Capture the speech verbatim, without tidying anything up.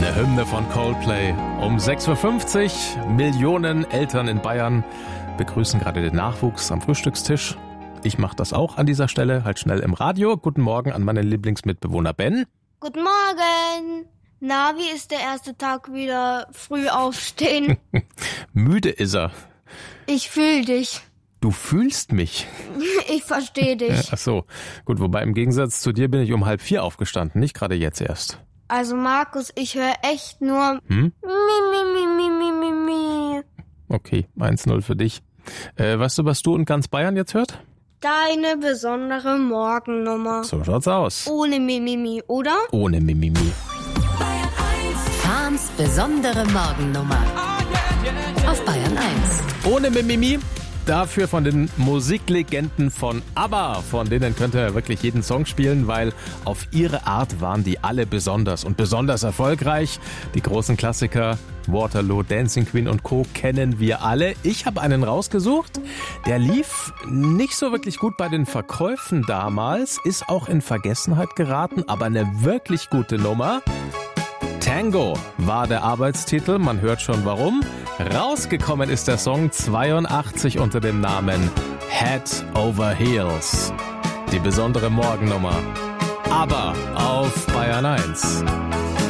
Eine Hymne von Coldplay. Um sechs Uhr fünfzig, Millionen Eltern in Bayern begrüßen gerade den Nachwuchs am Frühstückstisch. Ich mache das auch an dieser Stelle, halt schnell im Radio. Guten Morgen an meinen Lieblingsmitbewohner Ben. Guten Morgen. Na, wie ist der erste Tag wieder früh aufstehen? Müde ist er. Ich fühl dich. Du fühlst mich. Ich verstehe dich. Ach so, gut, wobei im Gegensatz zu dir bin ich um halb vier aufgestanden, nicht gerade jetzt erst. Also Markus, ich höre echt nur Hm? mi, mi, mi, mi, mi, mi, mi. Okay, eins null für dich. Äh, weißt du, was du und ganz Bayern jetzt hört? Deine besondere Morgennummer. So schaut's aus. Ohne Mimimi, oder? Ohne Mimimi. Fahns besondere Morgennummer. Auf Bayern eins. Ohne Mimimi. Dafür von den Musiklegenden von ABBA. Von denen könnt ihr wirklich jeden Song spielen, weil auf ihre Art waren die alle besonders und besonders erfolgreich. Die großen Klassiker Waterloo, Dancing Queen und Co. kennen wir alle. Ich habe einen rausgesucht, der lief nicht so wirklich gut bei den Verkäufen damals, ist auch in Vergessenheit geraten, aber eine wirklich gute Nummer. Tango war der Arbeitstitel, man hört schon warum. Rausgekommen ist der Song zweiundachtzig unter dem Namen Head Over Heels. Die besondere Morgennummer. Aber auf Bayern eins.